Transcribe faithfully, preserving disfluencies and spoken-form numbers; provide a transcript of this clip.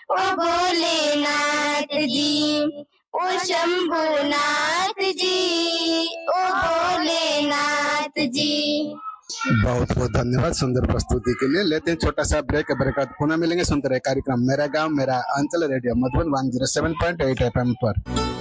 ओ भोलेनाथ जी, ओ शंभुनाथ जी, ओ भोलेनाथ जी। बहुत बहुत धन्यवाद सुंदर प्रस्तुति के लिए। लेते हैं छोटा सा ब्रेक, ब्रेक बाद पुनः मिलेंगे। सुनते रहे कार्यक्रम मेरा गांव मेरा अंचल, radio Madhuban one zero seven point at F M पर।